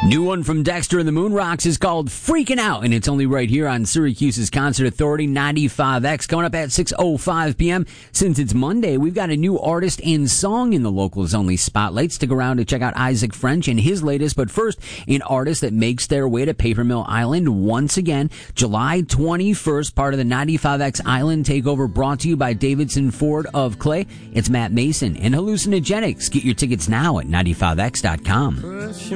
New one from Dexter and the Moon Rocks is called Freaking Out, and it's only right here on Syracuse's Concert Authority 95X. Coming up at 6:05 p.m. Since it's Monday, we've got a new artist and song in the Locals Only Spotlight. Stick around to check out Isaac French and his latest, but first, an artist that makes their way to Paper Mill Island once again. July 21st, part of the 95X Island Takeover, brought to you by Davidson Ford of Clay. It's Matt Mason and Hallucinogenics. Get your tickets now at 95x.com.